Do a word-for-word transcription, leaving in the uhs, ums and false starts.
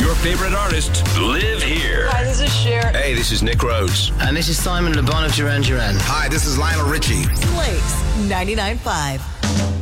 Your favorite artists live here. Hi, this is Cher. Hey, this is Nick Rhodes. And this is Simon Le Bon of Duran Duran. Hi, this is Lionel Richie. Blaze ninety-nine point five.